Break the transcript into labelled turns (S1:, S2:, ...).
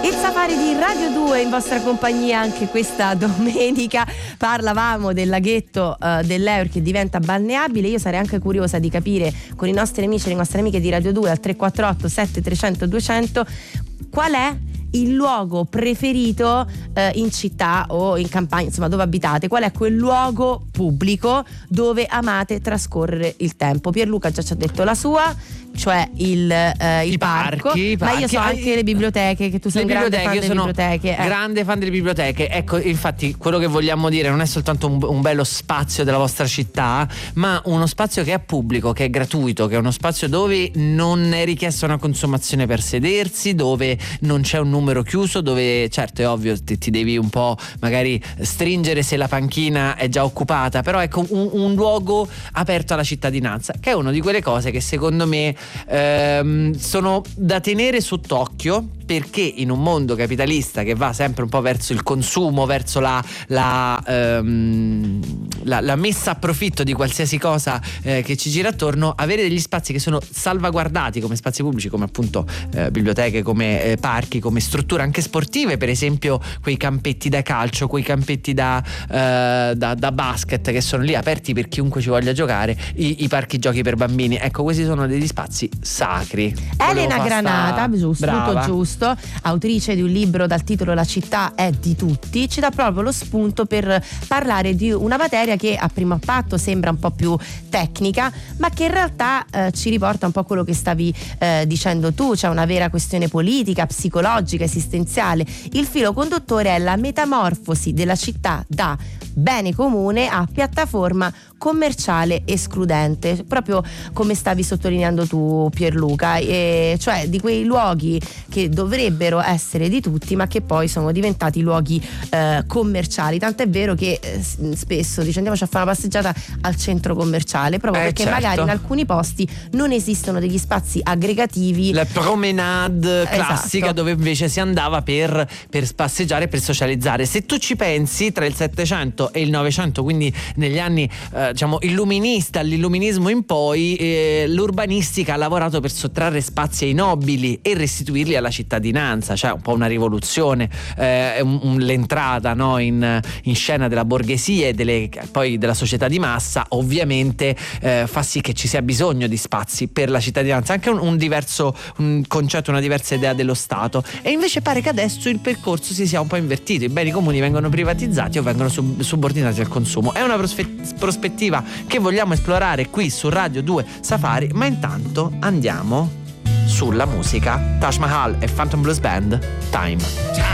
S1: Il Safari di Radio 2 in vostra compagnia anche questa domenica. Parlavamo del laghetto dell'Eur che diventa balneabile. Io sarei anche curiosa di capire con i nostri amici e le nostre amiche di Radio 2 al 348 7300 200 qual è il luogo preferito in città o in campagna, insomma dove abitate. Qual è quel luogo pubblico dove amate trascorrere il tempo? Pierluca già ci ha detto la sua, cioè il parco, ma io so anche le biblioteche, che tu sei un grande fan delle biblioteche.
S2: Grande fan delle biblioteche. Ecco, infatti quello che vogliamo dire non è soltanto un bello spazio della vostra città, ma uno spazio che è pubblico, che è gratuito, che è uno spazio dove non è richiesta una consumazione per sedersi, dove non c'è un numero chiuso, dove certo è ovvio ti devi un po' magari stringere se la panchina è già occupata, però ecco un luogo aperto alla cittadinanza, che è una di quelle cose che secondo me sono da tenere sott'occhio, perché in un mondo capitalista che va sempre un po' verso il consumo, verso la messa a profitto di qualsiasi cosa che ci gira attorno, avere degli spazi che sono salvaguardati come spazi pubblici, come appunto biblioteche, come parchi, come strutture anche sportive, per esempio quei campetti da calcio, quei campetti da basket che sono lì aperti per chiunque ci voglia giocare, i parchi giochi per bambini. Ecco, questi sono degli spazi sacri.
S1: Elena Granata, giusto, tutto giusto, autrice di un libro dal titolo La città è di tutti, ci dà proprio lo spunto per parlare di una materia che a primo impatto sembra un po' più tecnica, ma che in realtà ci riporta un po' a quello che stavi dicendo tu, cioè una vera questione politica, psicologica, esistenziale. Il filo conduttore è la metamorfosi della città da bene comune a piattaforma commerciale escludente, proprio come stavi sottolineando tu, Pierluca, cioè di quei luoghi che dovrebbero essere di tutti ma che poi sono diventati luoghi commerciali, tant'è vero che spesso dice andiamoci a fare una passeggiata al centro commerciale, proprio perché
S2: certo,
S1: magari in alcuni posti non esistono degli spazi aggregativi,
S2: la promenade classica, esatto, dove invece si andava per passeggiare, per socializzare. Se tu ci pensi, tra il 700 e il 900, quindi negli anni diciamo illuminista, all'illuminismo in poi, l'urbanistica ha lavorato per sottrarre spazi ai nobili e restituirli alla cittadinanza, cioè un po' una rivoluzione, l'entrata, no, in scena della borghesia e poi della società di massa, ovviamente fa sì che ci sia bisogno di spazi per la cittadinanza, anche un diverso concetto, una diversa idea dello Stato. E invece pare che adesso il percorso si sia un po' invertito, i beni comuni vengono privatizzati o vengono subordinati al consumo. È una prospettiva che vogliamo esplorare qui su Radio 2 Safari, ma intanto andiamo sulla musica. Taj Mahal e Phantom Blues Band, Time.